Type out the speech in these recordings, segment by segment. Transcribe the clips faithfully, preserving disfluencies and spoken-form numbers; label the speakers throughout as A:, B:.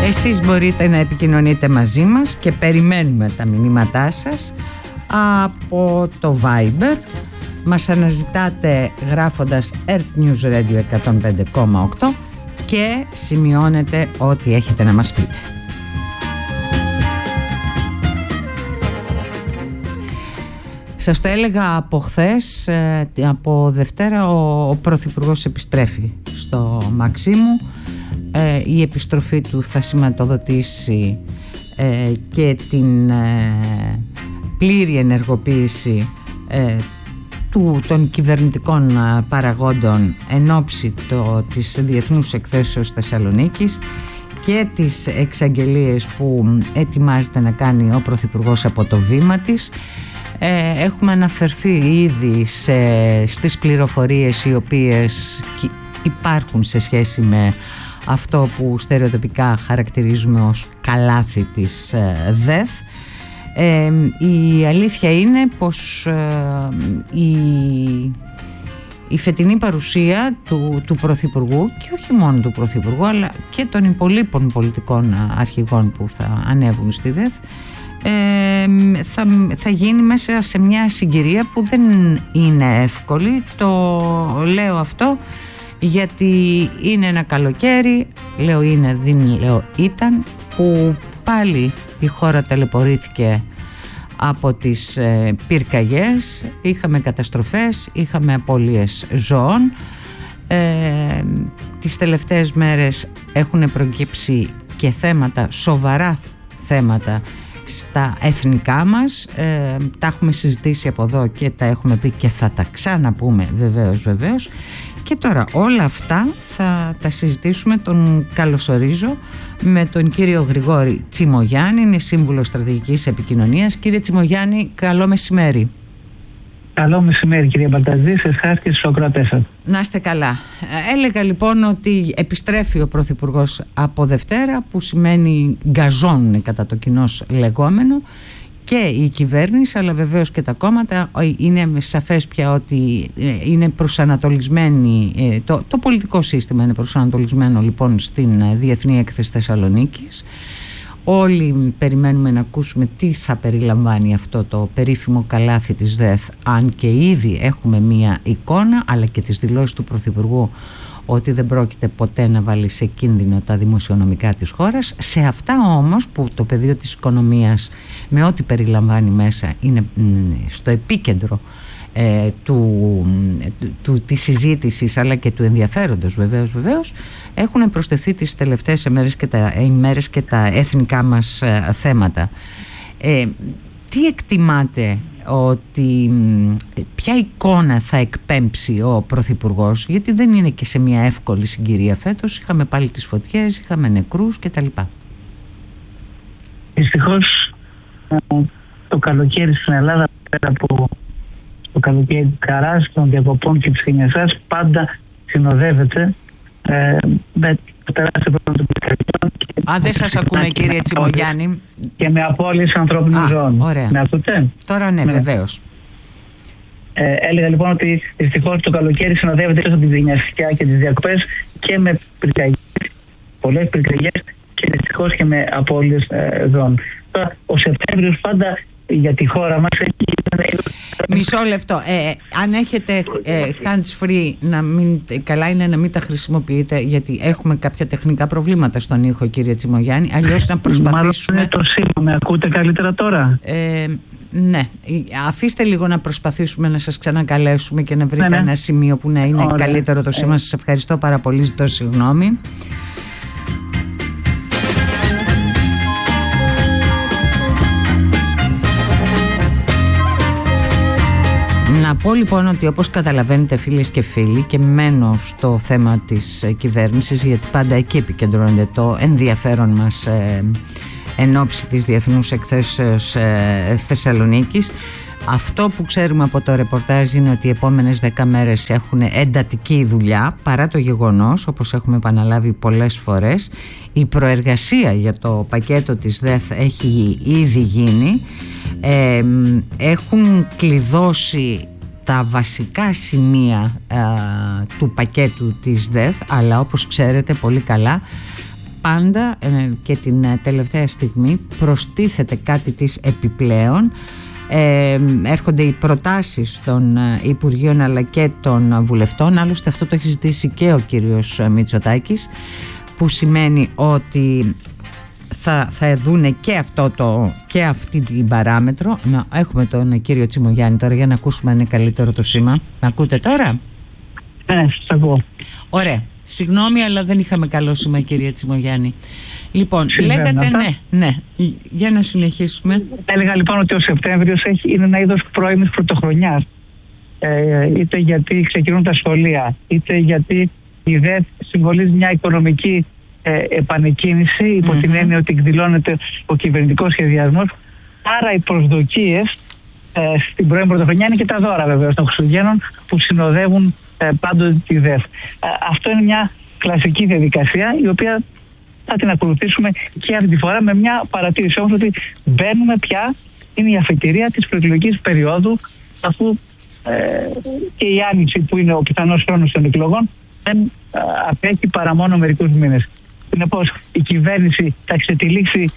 A: Εσείς μπορείτε να επικοινωνείτε μαζί μας και περιμένουμε τα μηνύματά σας από το Viber. Μας αναζητάτε γράφοντας Earth News Radio εκατόν πέντε κόμμα οκτώ και σημειώνετε ό,τι έχετε να μας πείτε. Σας το έλεγα από χθες, από Δευτέρα ο, ο Πρωθυπουργός επιστρέφει στο Μαξίμου. Ε, η επιστροφή του θα σηματοδοτήσει ε, και την ε, πλήρη ενεργοποίηση ε, του, των κυβερνητικών ε, παραγόντων εν ώψη το, της Διεθνούς Εκθέσεως Θεσσαλονίκης και τις εξαγγελίες που ετοιμάζεται να κάνει ο Πρωθυπουργός από το βήμα της. Ε, έχουμε αναφερθεί ήδη σε, στις πληροφορίες οι οποίες υπάρχουν σε σχέση με αυτό που στερεοτυπικά χαρακτηρίζουμε ως καλάθι της ε, ΔΕΘ. Ε, η αλήθεια είναι πως ε, η, η φετινή παρουσία του, του Πρωθυπουργού, και όχι μόνο του Πρωθυπουργού αλλά και των υπολείπων πολιτικών αρχηγών που θα ανέβουν στη ΔΕΘ, ε, θα, θα γίνει μέσα σε μια συγκυρία που δεν είναι εύκολη. Το λέω αυτό γιατί είναι ένα καλοκαίρι, λέω είναι, δεν λέω ήταν, που πάλι η χώρα ταλαιπωρήθηκε από τις ε, πυρκαγιές, είχαμε καταστροφές, είχαμε απώλειες ζώων. Ε, τις τελευταίες μέρες έχουν προκύψει και θέματα, σοβαρά θέματα στα εθνικά μας, ε, τα έχουμε συζητήσει από εδώ και τα έχουμε πει και θα τα ξαναπούμε βεβαίως βεβαίως. Και τώρα όλα αυτά θα τα συζητήσουμε, τον καλωσορίζω, με τον κύριο Γρηγόρη Τσιμογιάννη, είναι σύμβουλος στρατηγικής επικοινωνίας. Κύριε Τσιμογιάννη, καλό μεσημέρι.
B: Καλό μεσημέρι κύριε Μπαλταζή, σε εσάς και στους ακροατές σας.
A: Να είστε καλά. Έλεγα λοιπόν ότι επιστρέφει ο Πρωθυπουργός από Δευτέρα, που σημαίνει γκαζόν κατά το κοινώς λεγόμενο, και η κυβέρνηση αλλά βεβαίως και τα κόμματα. Είναι σαφές πια ότι είναι προσανατολισμένοι, το, το πολιτικό σύστημα είναι προσανατολισμένο λοιπόν στην Διεθνή Έκθεση Θεσσαλονίκης. Όλοι περιμένουμε να ακούσουμε τι θα περιλαμβάνει αυτό το περίφημο καλάθι της ΔΕΘ, αν και ήδη έχουμε μία εικόνα, αλλά και τις δηλώσεις του Πρωθυπουργού ότι δεν πρόκειται ποτέ να βάλει σε κίνδυνο τα δημοσιονομικά της χώρας. Σε αυτά όμως που το πεδίο της οικονομίας με ό,τι περιλαμβάνει μέσα είναι στο επίκεντρο ε, του, του, της συζήτησης αλλά και του ενδιαφέροντος βεβαίως βεβαίως, έχουν προσθεθεί τις τελευταίες ημέρες και τα, ημέρες και τα εθνικά μας ε, θέματα. Ε, τι εκτιμάτε ότι ποια εικόνα θα εκπέμψει ο Πρωθυπουργός, γιατί δεν είναι και σε μια εύκολη συγκυρία φέτος, είχαμε πάλι τις φωτιές, είχαμε νεκρούς κτλ.
B: Δυστυχώς το καλοκαίρι στην Ελλάδα, πέρα από το καλοκαίρι της χαράς, των διακοπών και της γενιασάς, πάντα συνοδεύεται ε, με το τεράστιο πρόβλημα του πυρκαγιών.
A: Α, δεν σας ακούμε κύριε Τσιμογιάννη.
B: Και με απώλειες ανθρώπινων ζώων.
A: Ωραία.
B: Με ακούτε?
A: Τώρα ναι, ναι. Βεβαίως.
B: Ε, έλεγα λοιπόν ότι δυστυχώς το καλοκαίρι συνοδεύεται και από τη γενιασιά και τις διακοπές και με πυρκαγιές, πολλές πυρκαγιές, και δυστυχώς και με απώλειες ε, ζώων. Τώρα, ο Σεπτέμβριος πάντα για τη χώρα μας έχει...
A: Μισό λεπτό. Ε, αν έχετε ε, hands free, να μην, καλά είναι να μην τα χρησιμοποιείτε, γιατί έχουμε κάποια τεχνικά προβλήματα στον ήχο, κύριε Τσιμογιάννη. Αλλιώς να προσπαθήσουμε...
B: Μάλλον είναι το σήμα. Με ακούτε καλύτερα τώρα?
A: Ε, ναι. Αφήστε λίγο να προσπαθήσουμε να σας ξανακαλέσουμε και να βρείτε ναι, ναι. ένα σημείο που να είναι Ωραία. καλύτερο το σήμα. Ε. Σας ευχαριστώ πάρα πολύ. Ζητώ συγγνώμη. Να πω λοιπόν ότι όπως καταλαβαίνετε φίλες και φίλοι, και μένω στο θέμα της κυβέρνησης, γιατί πάντα εκεί επικεντρώνεται το ενδιαφέρον μας ε, εν ώψη της Διεθνούς Εκθέσεως ε, Θεσσαλονίκης. Αυτό που ξέρουμε από το ρεπορτάζ είναι ότι οι επόμενες δέκα μέρες έχουν εντατική δουλειά, παρά το γεγονός, όπως έχουμε επαναλάβει πολλές φορές, η προεργασία για το πακέτο της ΔΕΘ έχει ήδη γίνει. Ε, έχουν κλειδώσει τα βασικά σημεία ε, του πακέτου της ΔΕΘ, αλλά όπως ξέρετε πολύ καλά, πάντα ε, και την τελευταία στιγμή προστίθεται κάτι της επιπλέον. Ε, έρχονται οι προτάσεις των Υπουργείων αλλά και των βουλευτών. Άλλωστε αυτό το έχει ζητήσει και ο κύριος Μητσοτάκης, που σημαίνει ότι θα, θα δούνε και, αυτό το, και αυτή την παράμετρο. Να έχουμε τον κύριο Τσιμογιάννη τώρα για να ακούσουμε αν είναι καλύτερο το σήμα. Με ακούτε τώρα?
B: Ναι, σας ακούω.
A: Ωραία. Συγγνώμη, αλλά δεν είχαμε καλό σήμα, κύριε Τσιμογιάννη. Λοιπόν,
B: Συμβαίνω,
A: λέγατε
B: τα...
A: ναι, ναι. Για να συνεχίσουμε.
B: Έλεγα λοιπόν ότι ο Σεπτέμβριος έχει, είναι ένα είδος πρώιμης πρωτοχρονιάς. Ε, είτε γιατί ξεκινούν τα σχολεία, είτε γιατί η ΔΕΘ συμβολίζει μια οικονομική ε, επανεκκίνηση, υπό mm-hmm. την έννοια ότι εκδηλώνεται ο κυβερνητικός σχεδιασμός. Άρα οι προσδοκίες ε, στην πρώιμη πρωτοχρονιά είναι και τα δώρα βεβαίως των Χριστουγέννων που συνοδεύουν ε, πάντοτε τη ΔΕΘ. Ε, αυτό είναι μια κλασική διαδικασία η οποία θα την ακολουθήσουμε και αυτή τη φορά, με μια παρατήρηση όμως ότι μπαίνουμε πια, είναι η αφετηρία της προεκλογικής περίοδου, αφού ε, και η άνοιξη που είναι ο πιθανός χρόνος των εκλογών δεν ε, απέχει παρά μόνο μερικούς μήνες. Συνεπώς η κυβέρνηση θα εξετυλίξει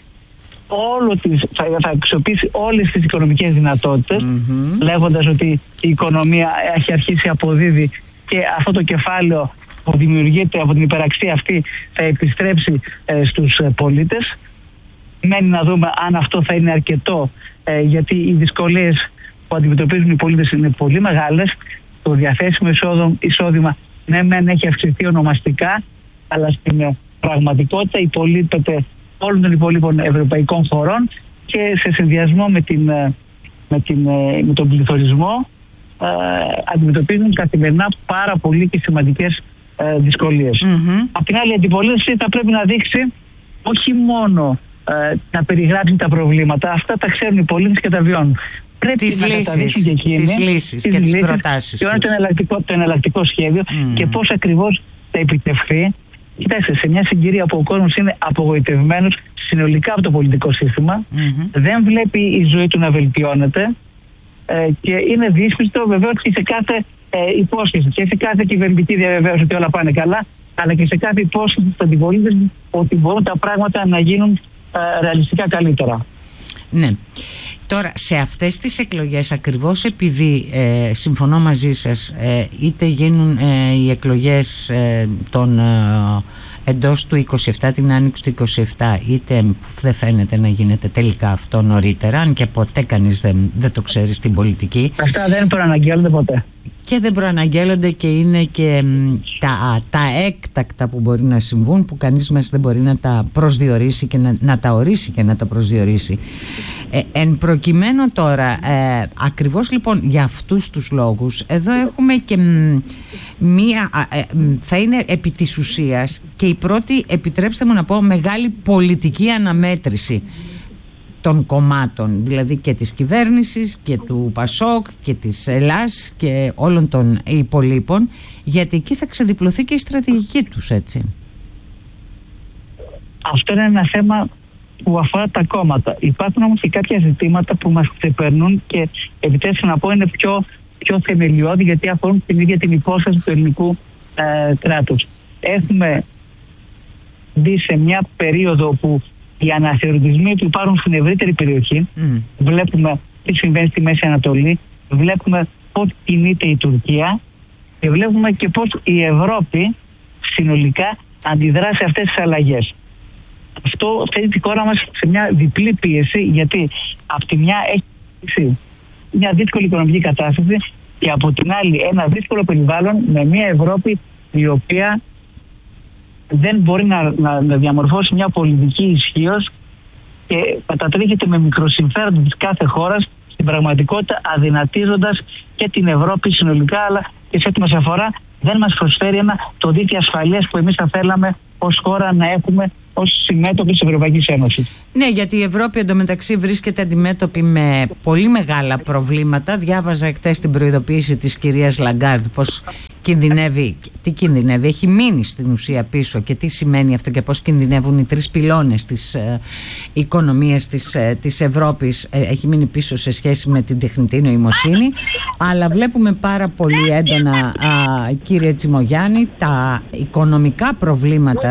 B: όλο τις, θα, θα αξιοποιήσει όλες τις οικονομικές δυνατότητες, mm-hmm. λέγοντας ότι η οικονομία έχει αρχίσει να αποδίδει και αυτό το κεφάλαιο που δημιουργείται από την υπεραξία αυτή θα επιστρέψει ε, στους ε, πολίτες. Μένει να δούμε αν αυτό θα είναι αρκετό, ε, γιατί οι δυσκολίες που αντιμετωπίζουν οι πολίτες είναι πολύ μεγάλες. Το διαθέσιμο εισόδημα, εισόδημα ναι μεν έχει αυξηθεί ονομαστικά, αλλά στην ε, πραγματικότητα υπολείπεται όλων των υπολείπων ευρωπαϊκών χωρών και σε συνδυασμό με, την, ε, με, την, ε, με τον πληθωρισμό ε, αντιμετωπίζουν καθημερινά πάρα πολύ και σημαντικές δυσκολίες. Mm-hmm. Απ' την άλλη, η αντιπολίτευση θα πρέπει να δείξει όχι μόνο ε, να περιγράψει τα προβλήματα, αυτά τα ξέρουν οι πολίτες και τα βιώνουν. Πρέπει τις να καταδείξουν και εκείνοι
A: τις λύσεις και τις προτάσεις
B: ποιο είναι το εναλλακτικό, το εναλλακτικό σχέδιο mm. και πώς ακριβώς θα επιτευχθεί. Κοιτάξτε, σε μια συγκυρία που ο κόσμος είναι απογοητευμένος συνολικά από το πολιτικό σύστημα, mm-hmm. δεν βλέπει η ζωή του να βελτιώνεται ε, και είναι δύσπιστο βεβαίως και σε κάθε Ε, υπόσχεση και σε κάθε κυβερνητική διαβεβαίωση ότι όλα πάνε καλά, αλλά και σε κάθε υπόσχεση στους αντιπολίτες ότι μπορούν τα πράγματα να γίνουν ε, ρεαλιστικά καλύτερα.
A: Ναι. Τώρα, σε αυτές τις εκλογές, ακριβώς επειδή ε, συμφωνώ μαζί σας, ε, είτε γίνουν ε, οι εκλογές ε, των ε, εντός του είκοσι επτά, την άνοιξη του είκοσι επτά, είτε που δεν φαίνεται να γίνεται τελικά αυτό νωρίτερα, αν και ποτέ κανείς δεν, δεν το ξέρει στην πολιτική.
B: Αυτά δεν προαναγγέλλονται ποτέ.
A: Και δεν προαναγγέλλονται και είναι και τα, τα έκτακτα που μπορεί να συμβούν, που κανείς μας δεν μπορεί να τα προσδιορίσει και να, να τα ορίσει και να τα προσδιορίσει. Ε, εν προκειμένου τώρα, ε, ακριβώς λοιπόν για αυτούς τους λόγους, εδώ έχουμε και μία, ε, θα είναι επί της ουσίας και η πρώτη, επιτρέψτε μου να πω, μεγάλη πολιτική αναμέτρηση των κομμάτων, δηλαδή και της κυβέρνησης και του Πασόκ και της Ελλάς και όλων των υπολείπων, γιατί εκεί θα ξεδιπλωθεί και η στρατηγική τους, έτσι.
B: Αυτό είναι ένα θέμα που αφορά τα κόμματα. Υπάρχουν όμως και κάποια ζητήματα που μας ξεπερνούν και επιτρέψτε να πω είναι πιο, πιο θεμελιώδη, γιατί αφορούν την ίδια την υπόσταση του ελληνικού ε, κράτους. Έχουμε δει σε μια περίοδο που οι αναθεωρητισμοί που υπάρχουν στην ευρύτερη περιοχή, mm. βλέπουμε τι συμβαίνει στη Μέση Ανατολή, βλέπουμε πώς κινείται η Τουρκία και βλέπουμε και πώς η Ευρώπη συνολικά αντιδρά σε αυτές τις αλλαγές. Αυτό θέτει τη χώρα μας σε μια διπλή πίεση, γιατί από τη μια έχει μια δύσκολη οικονομική κατάσταση και από την άλλη ένα δύσκολο περιβάλλον με μια Ευρώπη η οποία δεν μπορεί να, να, να διαμορφώσει μια πολιτική ισχύος και κατατρέχεται με μικροσυμφέροντα της κάθε χώρας, στην πραγματικότητα αδυνατίζοντας και την Ευρώπη συνολικά, αλλά και σε ό,τι μας αφορά δεν μας προσφέρει ένα το δίκτυο ασφαλείας που εμείς θα θέλαμε ως χώρα να έχουμε ως συμμέτοχοι της Ευρωπαϊκής Ένωσης.
A: Ναι, γιατί η Ευρώπη εντωμεταξύ βρίσκεται αντιμέτωπη με πολύ μεγάλα προβλήματα. Διάβαζα χτες την προειδοποίηση της κυρίας Λαγκάρντ πως κινδυνεύει, τι κινδυνεύει, έχει μείνει στην ουσία πίσω και τι σημαίνει αυτό και πώς κινδυνεύουν οι τρεις πυλώνες της ε, οικονομίας της, ε, της Ευρώπης, ε, έχει μείνει πίσω σε σχέση με την τεχνητή νοημοσύνη, αλλά βλέπουμε πάρα πολύ έντονα, α, κύριε Τσιμογιάννη, τα οικονομικά προβλήματα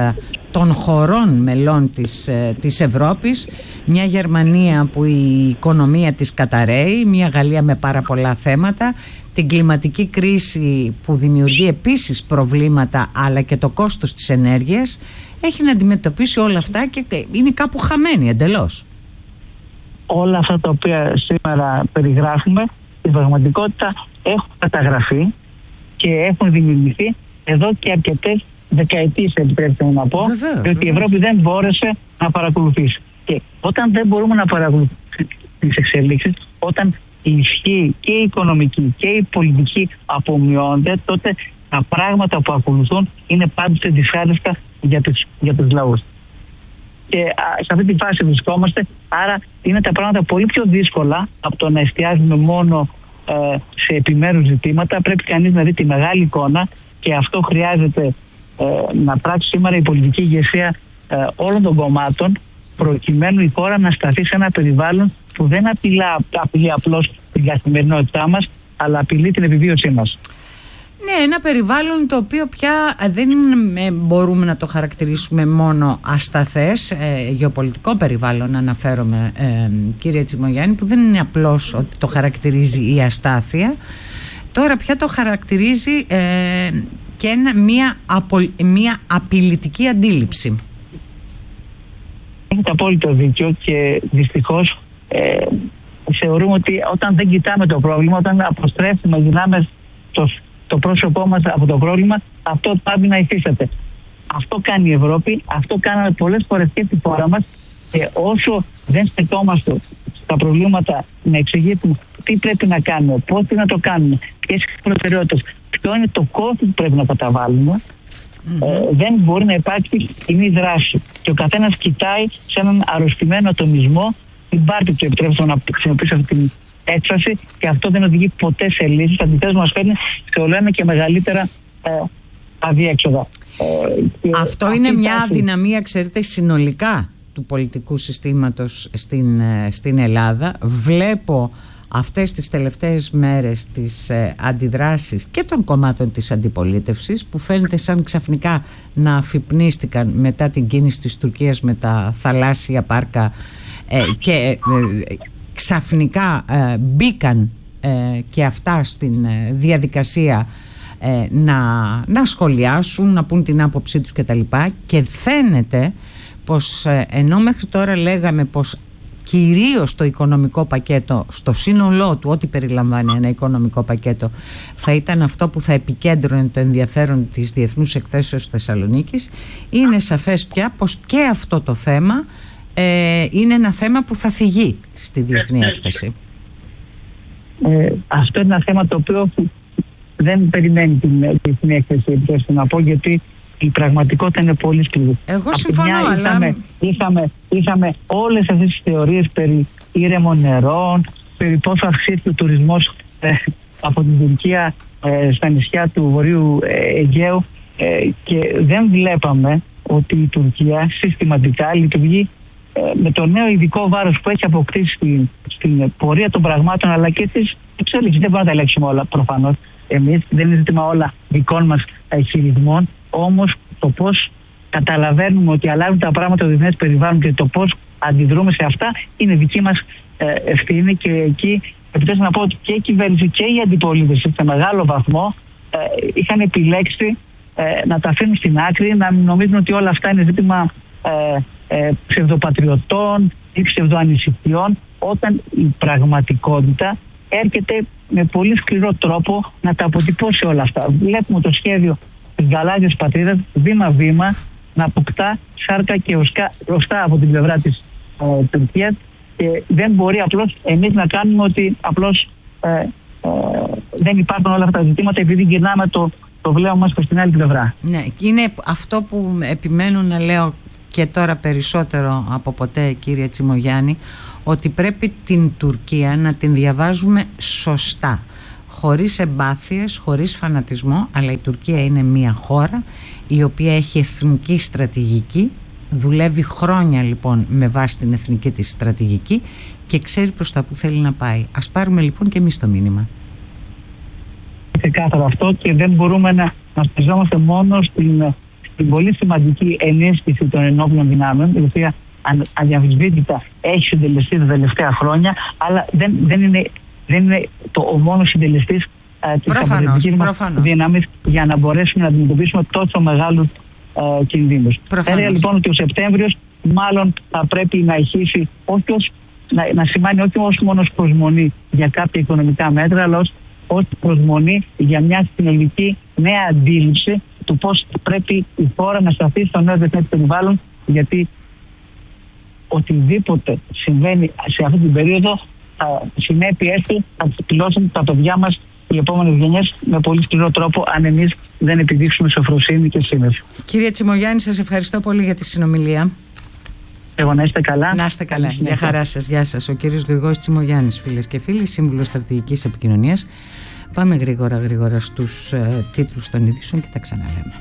A: των χωρών μελών της, της Ευρώπης, μια Γερμανία που η οικονομία της καταραίει, μια Γαλλία με πάρα πολλά θέματα, την κλιματική κρίση που δημιουργεί επίσης προβλήματα, αλλά και το κόστος της ενέργειας, έχει να αντιμετωπίσει όλα αυτά και είναι κάπου χαμένη εντελώς.
B: Όλα αυτά τα οποία σήμερα περιγράφουμε στην πραγματικότητα έχουν καταγραφεί και έχουν δημιουργηθεί εδώ και αρκετές δεκαετίες, επιτρέψτε μου να πω, ότι η Ευρώπη δεν μπόρεσε να παρακολουθήσει. Και όταν δεν μπορούμε να παρακολουθήσουμε τις εξελίξεις, όταν η ισχύ και η οικονομική και η πολιτική απομειώνται, τότε τα πράγματα που ακολουθούν είναι πάντοτε δυσάρεστα για τους, για τους λαούς. Και α, σε αυτή τη φάση βρισκόμαστε, άρα είναι τα πράγματα πολύ πιο δύσκολα από το να εστιάζουμε μόνο ε, σε επιμέρους ζητήματα. Πρέπει κανείς να δει τη μεγάλη εικόνα και αυτό χρειάζεται ε, να πράξει σήμερα η πολιτική ηγεσία ε, όλων των κομμάτων, προκειμένου η χώρα να σταθεί σε ένα περιβάλλον που δεν απειλά, απειλεί απλώς την καθημερινότητά μας, αλλά απειλεί την επιβίωσή μας.
A: Ναι, ένα περιβάλλον το οποίο πια δεν μπορούμε να το χαρακτηρίσουμε μόνο ασταθές, ε, γεωπολιτικό περιβάλλον αναφέρομαι, ε, κύριε Τσιμογιάννη, που δεν είναι απλώς ότι το χαρακτηρίζει η αστάθεια, τώρα πια το χαρακτηρίζει ε, και ένα, μια, απο, μια απειλητική αντίληψη.
B: Έχετε απόλυτο δίκιο και δυστυχώς ε, θεωρούμε ότι όταν δεν κοιτάμε το πρόβλημα, όταν αποστρέφουμε, γυρνάμε το το πρόσωπό μας από το πρόβλημα, αυτό πρέπει να υφίσταται. Αυτό κάνει η Ευρώπη, αυτό κάναμε πολλές φορές και στη χώρα μας, και όσο δεν στεκόμαστε στα προβλήματα να εξηγήσουμε τι πρέπει να κάνουμε, πώς πρέπει να το κάνουμε, ποιες είναι οι προτεραιότητες, ποιο είναι το κόστος που πρέπει να καταβάλουμε, mm-hmm. ε, δεν μπορεί να υπάρξει κοινή δράση. Και ο καθένας κοιτάει σε έναν αρρωστημένο ατομισμό την πάρτη του, επιτρέψτε να χρησιμοποιήσω αυτή την έκφραση, και αυτό δεν οδηγεί ποτέ σε λύσεις. Αντιθέτως μας φέρνει σε όλο ένα και μεγαλύτερα ε, αδιέξοδα. Ε,
A: αυτό είναι μια τάση. Αδυναμία, ξέρετε, συνολικά του πολιτικού συστήματος στην, στην Ελλάδα. Βλέπω αυτές τις τελευταίες μέρες τις ε, αντιδράσεις και των κομμάτων της αντιπολίτευσης, που φαίνεται σαν ξαφνικά να αφυπνίστηκαν μετά την κίνηση της Τουρκίας με τα θαλάσσια πάρκα ε, και ε, ξαφνικά ε, μπήκαν ε, και αυτά στην ε, διαδικασία ε, να, να σχολιάσουν, να πούν την άποψή τους κτλ. Και φαίνεται πως ε, ενώ μέχρι τώρα λέγαμε πως κυρίως το οικονομικό πακέτο στο σύνολό του, ό,τι περιλαμβάνει ένα οικονομικό πακέτο, θα ήταν αυτό που θα επικέντρωνε το ενδιαφέρον της Διεθνούς Εκθέσεως Θεσσαλονίκης, είναι σαφές πια πως και αυτό το θέμα Ε, είναι ένα θέμα που θα θυγεί στη Διεθνή Έκθεση.
B: Ε, αυτό είναι ένα θέμα το οποίο δεν περιμένει την Διεθνή Έκθεση, να πω, γιατί η πραγματικότητα είναι πολύ σκληρή.
A: Εγώ συμφωνώ, αλλά...
B: Είχαμε, είχαμε, είχαμε όλες αυτές τις θεωρίες περί ήρεμων νερών, περί πόσο αυξήθηκε ο τουρισμός ε, από την Τουρκία ε, στα νησιά του Βορείου ε, Αιγαίου, ε, και δεν βλέπαμε ότι η Τουρκία συστηματικά λειτουργεί με το νέο ειδικό βάρος που έχει αποκτήσει στην, στην πορεία των πραγμάτων, αλλά και της εξέλιξης. Δεν μπορούμε να τα ελέγξουμε όλα προφανώς εμείς, δεν είναι ζήτημα όλα δικών μας χειρισμών, όμως το πώς καταλαβαίνουμε ότι αλλάζουν τα πράγματα στο διεθνές περιβάλλον και το πώς αντιδρούμε σε αυτά είναι δική μας ευθύνη, και εκεί επιτρέψτε να πω ότι και η κυβέρνηση και η αντιπολίτευση σε μεγάλο βαθμό ε, είχαν επιλέξει ε, να τα αφήνουν στην άκρη, να νομίζουν ότι όλα αυτά είναι ζήτημα ε, ε, ψευδοπατριωτών ή ψευδοανησυχιών, όταν η πραγματικότητα έρχεται με πολύ σκληρό τρόπο να τα αποτυπώσει όλα αυτά. Βλέπουμε το σχέδιο της γαλάζιας πατρίδας βήμα-βήμα να αποκτά σάρκα και οστά από την πλευρά της ε, Τουρκίας, και δεν μπορεί απλώς εμείς να κάνουμε ότι απλώς ε, ε, δεν υπάρχουν όλα αυτά τα ζητήματα επειδή γυρνάμε το, το βλέμμα μας προς την άλλη πλευρά.
A: Ναι, είναι αυτό που επιμένω να λέω και τώρα περισσότερο από ποτέ, κύριε Τσιμογιάννη, ότι πρέπει την Τουρκία να την διαβάζουμε σωστά, χωρίς εμπάθειες, χωρίς φανατισμό, αλλά η Τουρκία είναι μια χώρα η οποία έχει εθνική στρατηγική, δουλεύει χρόνια λοιπόν με βάση την εθνική της στρατηγική και ξέρει προς τα που θέλει να πάει. Ας πάρουμε λοιπόν και εμείς το μήνυμα.
B: Ξεκάθαρο αυτό, και δεν μπορούμε να, να στηριζόμαστε μόνο στην, την πολύ σημαντική ενίσχυση των ενόπλων δυνάμεων, η οποία αδιαμφισβήτητα έχει συντελεστεί τα τελευταία χρόνια, αλλά δεν, δεν, είναι, δεν είναι το, ο μόνος συντελεστής της αποδευτικής μας δύναμης για να μπορέσουμε να αντιμετωπίσουμε τόσο μεγάλους ε, κινδύνους. Θα έλεγα λοιπόν ότι ο Σεπτέμβριος μάλλον θα πρέπει να ηχήσει όχι ως, να, να σημάνει όχι ως μόνος προσμονή για κάποια οικονομικά μέτρα, αλλά ως, ως προσμονή για μια συνολική νέα αντίληψη του πώς πρέπει η χώρα να σταθεί στο νέο διεθνές περιβάλλον, γιατί οτιδήποτε συμβαίνει σε αυτή την περίοδο, οι συνέπειες του θα τις πληρώσουν τα παιδιά μας, οι επόμενες γενιές, με πολύ σκληρό τρόπο, αν εμείς δεν επιδείξουμε σοφροσύνη και σύνεση.
A: Κύριε Τσιμογιάννη, σας ευχαριστώ πολύ για τη συνομιλία.
B: Εγώ να είστε καλά.
A: Να είστε καλά. Για χαρά σας. Γεια σας. Ο κύριος Γρηγόρης Τσιμογιάννης, φίλες και φίλοι, σύμβουλος στρατηγικής επικοινωνίας. Πάμε γρήγορα γρήγορα στους ε, τίτλους των ειδήσεων και τα ξαναλέμε.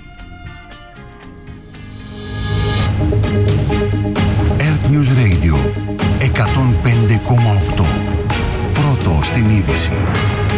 C: Earth News Radio εκατόν πέντε κόμμα οκτώ. Πρώτο στην είδηση.